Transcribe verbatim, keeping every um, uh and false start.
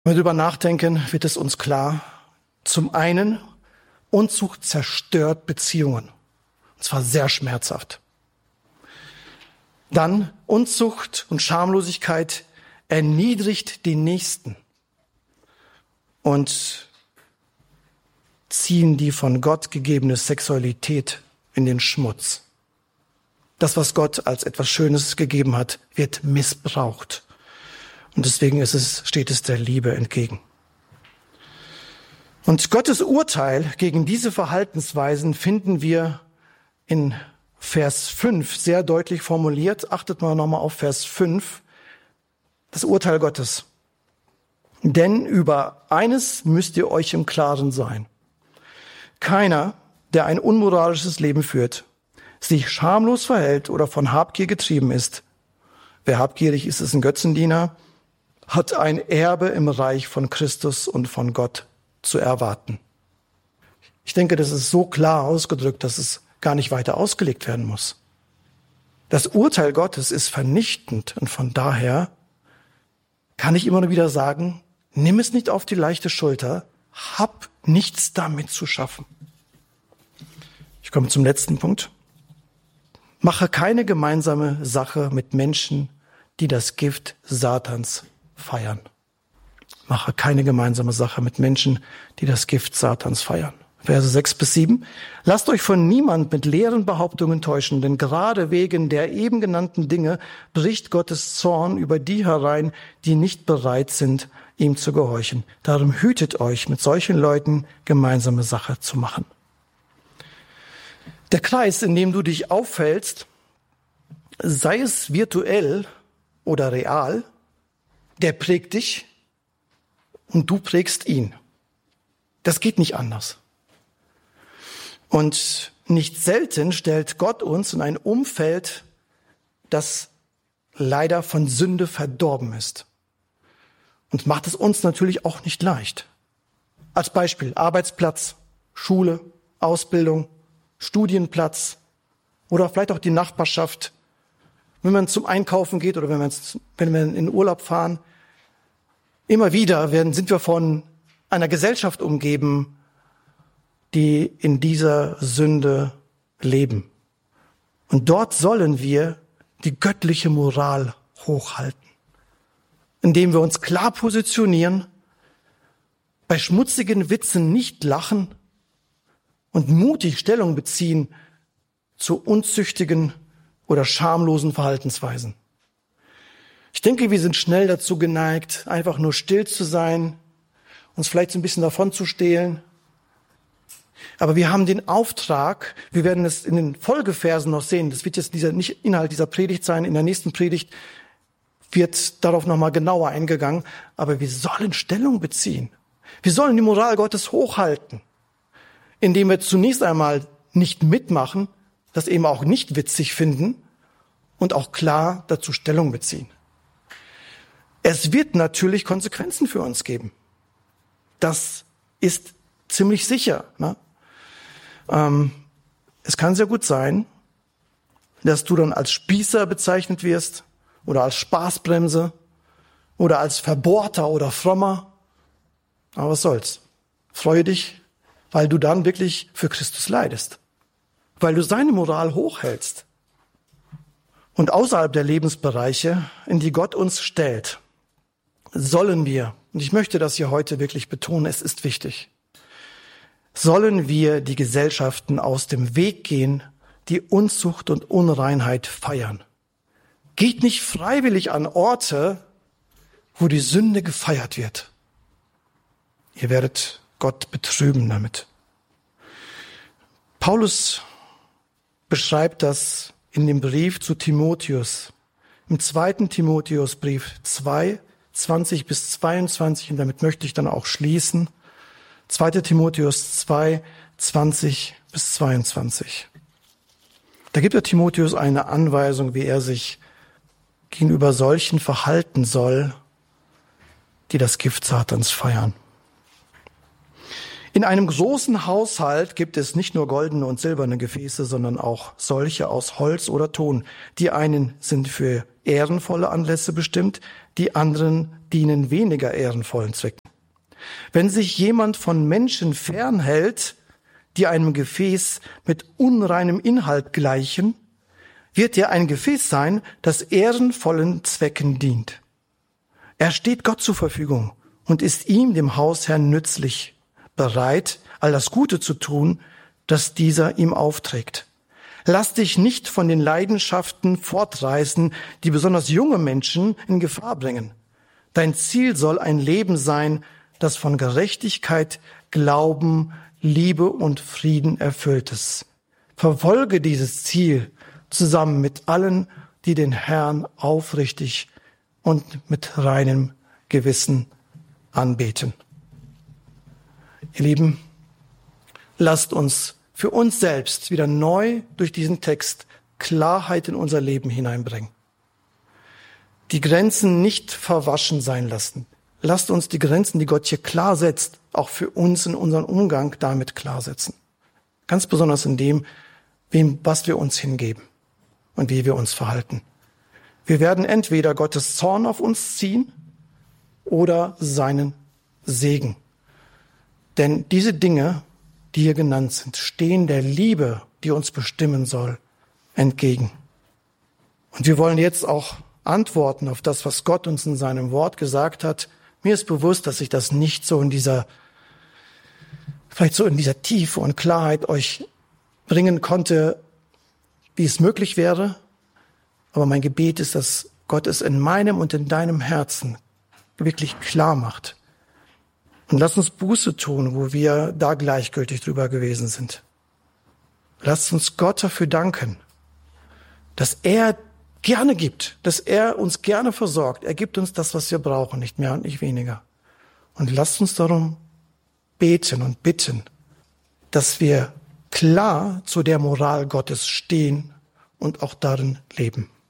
Wenn wir darüber nachdenken, wird es uns klar, zum einen, Unzucht zerstört Beziehungen. Und zwar sehr schmerzhaft. Dann, Unzucht und Schamlosigkeit erniedrigt die Nächsten und ziehen die von Gott gegebene Sexualität in den Schmutz. Das, was Gott als etwas Schönes gegeben hat, wird missbraucht. Und deswegen ist es, steht es der Liebe entgegen. Und Gottes Urteil gegen diese Verhaltensweisen finden wir in Vers fünf sehr deutlich formuliert. Achtet mal nochmal auf Vers fünf. Das Urteil Gottes. Denn über eines müsst ihr euch im Klaren sein. Keiner, der ein unmoralisches Leben führt, sich schamlos verhält oder von Habgier getrieben ist. Wer habgierig ist, ist ein Götzendiener, hat ein Erbe im Reich von Christus und von Gott zu erwarten. Ich denke, das ist so klar ausgedrückt, dass es gar nicht weiter ausgelegt werden muss. Das Urteil Gottes ist vernichtend und von daher kann ich immer wieder sagen, nimm es nicht auf die leichte Schulter, hab nichts damit zu schaffen. Ich komme zum letzten Punkt. Mache keine gemeinsame Sache mit Menschen, die das Gift Satans feiern. Mache keine gemeinsame Sache mit Menschen, die das Gift Satans feiern. Verse sechs bis sieben. Lasst euch von niemand mit leeren Behauptungen täuschen, denn gerade wegen der eben genannten Dinge bricht Gottes Zorn über die herein, die nicht bereit sind, ihm zu gehorchen. Darum hütet euch, mit solchen Leuten gemeinsame Sache zu machen. Der Kreis, in dem du dich aufhältst, sei es virtuell oder real, der prägt dich und du prägst ihn. Das geht nicht anders. Und nicht selten stellt Gott uns in ein Umfeld, das leider von Sünde verdorben ist. Und macht es uns natürlich auch nicht leicht. Als Beispiel Arbeitsplatz, Schule, Ausbildung, Studienplatz oder vielleicht auch die Nachbarschaft. Wenn man zum Einkaufen geht oder wenn, man, wenn wir in Urlaub fahren, immer wieder werden, sind wir von einer Gesellschaft umgeben, die in dieser Sünde leben. Und dort sollen wir die göttliche Moral hochhalten, indem wir uns klar positionieren, bei schmutzigen Witzen nicht lachen und mutig Stellung beziehen zu unzüchtigen oder schamlosen Verhaltensweisen. Ich denke, wir sind schnell dazu geneigt, einfach nur still zu sein, uns vielleicht so ein bisschen davon zu stehlen. Aber wir haben den Auftrag, wir werden es in den Folgeversen noch sehen, das wird jetzt dieser, nicht Inhalt dieser Predigt sein, in der nächsten Predigt wird darauf nochmal genauer eingegangen, aber wir sollen Stellung beziehen. Wir sollen die Moral Gottes hochhalten, indem wir zunächst einmal nicht mitmachen, das eben auch nicht witzig finden und auch klar dazu Stellung beziehen. Es wird natürlich Konsequenzen für uns geben. Das ist ziemlich sicher. Ne? Ähm, es kann sehr gut sein, dass du dann als Spießer bezeichnet wirst oder als Spaßbremse oder als Verbohrter oder Frommer. Aber was soll's? Freue dich, weil du dann wirklich für Christus leidest. Weil du seine Moral hochhältst. Und außerhalb der Lebensbereiche, in die Gott uns stellt, sollen wir, und ich möchte das hier heute wirklich betonen, es ist wichtig, sollen wir die Gesellschaften aus dem Weg gehen, die Unzucht und Unreinheit feiern. Geht nicht freiwillig an Orte, wo die Sünde gefeiert wird. Ihr werdet Gott betrüben damit. Paulus beschreibt das in dem Brief zu Timotheus, im zweiten Timotheusbrief zwei, zwanzig bis zweiundzwanzig, und damit möchte ich dann auch schließen. zweiter Timotheus zwei, zwanzig bis zweiundzwanzig. Da gibt er Timotheus eine Anweisung, wie er sich gegenüber solchen verhalten soll, die das Gift Satans feiern. In einem großen Haushalt gibt es nicht nur goldene und silberne Gefäße, sondern auch solche aus Holz oder Ton. Die einen sind für ehrenvolle Anlässe bestimmt, die anderen dienen weniger ehrenvollen Zwecken. Wenn sich jemand von Menschen fernhält, die einem Gefäß mit unreinem Inhalt gleichen, wird er ein Gefäß sein, das ehrenvollen Zwecken dient. Er steht Gott zur Verfügung und ist ihm, dem Hausherrn, nützlich, bereit, all das Gute zu tun, das dieser ihm aufträgt. Lass dich nicht von den Leidenschaften fortreißen, die besonders junge Menschen in Gefahr bringen. Dein Ziel soll ein Leben sein, das von Gerechtigkeit, Glauben, Liebe und Frieden erfüllt ist. Verfolge dieses Ziel zusammen mit allen, die den Herrn aufrichtig und mit reinem Gewissen anbeten. Ihr Lieben, lasst uns für uns selbst wieder neu durch diesen Text Klarheit in unser Leben hineinbringen. Die Grenzen nicht verwaschen sein lassen. Lasst uns die Grenzen, die Gott hier klar setzt, auch für uns in unserem Umgang damit klar setzen. Ganz besonders in dem, wem, was wir uns hingeben und wie wir uns verhalten. Wir werden entweder Gottes Zorn auf uns ziehen oder seinen Segen. Denn diese Dinge, die hier genannt sind, stehen der Liebe, die uns bestimmen soll, entgegen. Und wir wollen jetzt auch antworten auf das, was Gott uns in seinem Wort gesagt hat. Mir ist bewusst, dass ich das nicht so in dieser, vielleicht so in dieser Tiefe und Klarheit euch bringen konnte, wie es möglich wäre. Aber mein Gebet ist, dass Gott es in meinem und in deinem Herzen wirklich klar macht. Und lass uns Buße tun, wo wir da gleichgültig drüber gewesen sind. Lasst uns Gott dafür danken, dass er gerne gibt, dass er uns gerne versorgt. Er gibt uns das, was wir brauchen, nicht mehr und nicht weniger. Und lasst uns darum beten und bitten, dass wir klar zu der Moral Gottes stehen und auch darin leben.